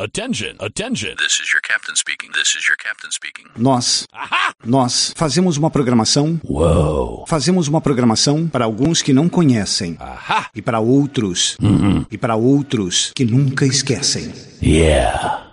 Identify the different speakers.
Speaker 1: Attention, attention.
Speaker 2: This is your captain speaking. This is your captain speaking.
Speaker 3: Nós fazemos uma programação.
Speaker 1: Uou.
Speaker 3: Fazemos uma programação para alguns que não conhecem.
Speaker 1: Aha.
Speaker 3: E para outros. E para outros que nunca esquecem.
Speaker 1: Yeah.